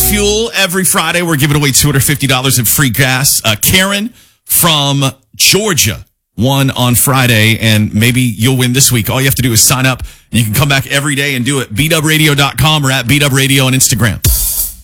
Fuel. Every Friday, we're giving away $250 in free gas. Karen from Georgia won on Friday, and maybe you'll win this week. All you have to do is sign up, and you can come back every day and do it. BWradio.com or at BWRadio on Instagram.